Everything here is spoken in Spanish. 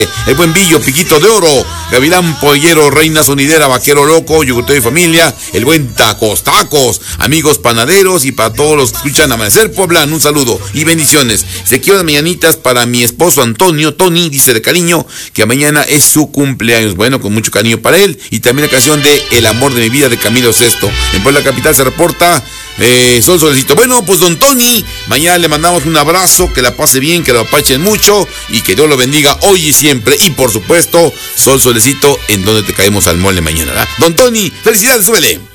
El Buen Billo, Piquito de Oro, Gavilán Pollero, Reina Sonidera, Vaquero Loco, Yugurteo y Familia, El Buen Tacos, amigos panaderos y para todos los que escuchan Amanecer Pueblan, un saludo y bendiciones. Se quiero de mañanitas para mi esposo Antonio, Tony, dice de cariño, que mañana es su cumpleaños. Bueno, con mucho cariño para él. Y también la canción de El Amor de mi Vida de Camilo Sesto. En Puebla Capital se reporta Sol Solecito. Bueno, pues don Tony, mañana le mandamos un abrazo, que la pase bien, que lo apachen mucho y que Dios lo bendiga hoy y siempre. Y por supuesto, Sol Solecito, en donde te caemos al mole mañana, ¿verdad? Don Tony, felicidades, súbele.